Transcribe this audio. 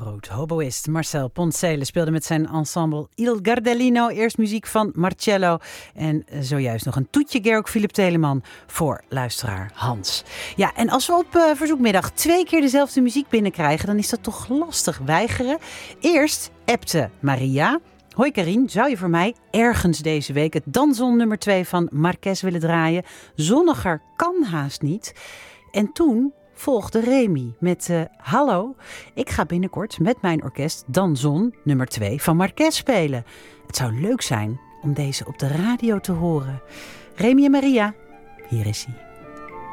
Rood. Hoboïst Marcel Poncelet speelde met zijn ensemble Il Gardellino. Eerst muziek van Marcello en zojuist nog een toetje Georg Philipp Telemann voor luisteraar Hans. Ja, en als we op verzoekmiddag 2 keer dezelfde muziek binnenkrijgen, dan is dat toch lastig weigeren. Eerst appte Maria: hoi Karien, zou je voor mij ergens deze week het Danzon nummer 2 van Marquez willen draaien? Zonniger kan haast niet. En toen volgde Remy met hallo, ik ga binnenkort met mijn orkest Danzon nummer 2 van Marquez spelen. Het zou leuk zijn om deze op de radio te horen. Remy en Maria, hier is hij.